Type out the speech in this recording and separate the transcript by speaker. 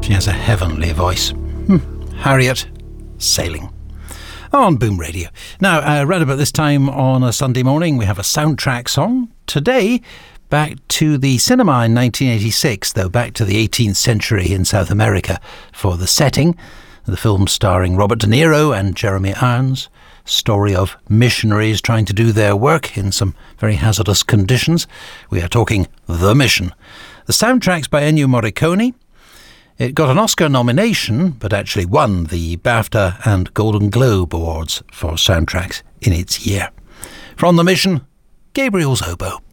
Speaker 1: She has a heavenly voice. Harriet, Sailing. On Boom Radio. Now, right about this time on a Sunday morning, we have a soundtrack song. Today, back to the cinema in 1986, though back to the 18th century in South America for the setting. The film starring Robert De Niro and Jeremy Irons. Story of missionaries trying to do their work in some very hazardous conditions. We are talking The Mission. The soundtrack's by Ennio Morricone. It got an Oscar nomination, but actually won the BAFTA and Golden Globe Awards for soundtracks in its year. From The Mission, Gabriel's Oboe.